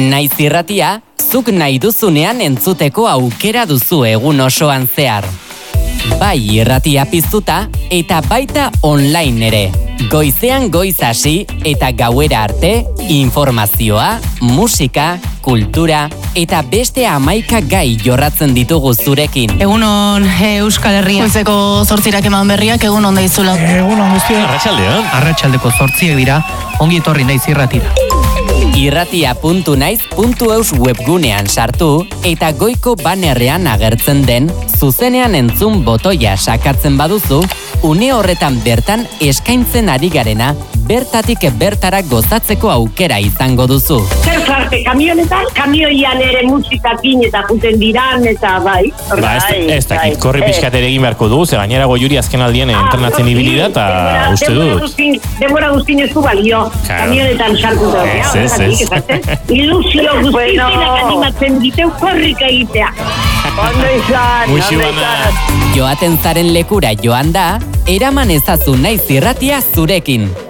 Naiz irratia, zuk nahi duzunean entzuteko aukera duzu egun osoan zehar. Bai irratia piztuta eta baita online ere. Goizean goiz hasi eta gauera arte, informazioa, musika, kultura eta beste 11 gai jorratzen ditugu zurekin. Egunon Euskal Herria. Goizeko 8 eman berriak, egunon daizula. Egunon guztia. Arratsaldean. Arratsaldeko 8 dira, ongi etorri naiz irratira. Irratia.naiz.eus webgunean sartu eta goiko banerrean agertzen den zuzenean entzun botoia sakatzen baduzu, une horretan bertan eskaintzen ari garena bertatik bertara gozatzeko aukera izango duzu. Zer zarte, kamionetan, kamioian ere musikakin eta juten diran eta bai. Ez dakit, korri pixkat ere egin beharko du, ze gainera Goiuri azken aldien entrenatzen ibili da, eta uste dut. Denbora guztin ez du balio, kamionetan sartu da. Ilusio guztiak animatzen diteu korrika egitea. Ondo izan. Joaten zaren lekura joan da, eraman ezazu naiz irratia zurekin.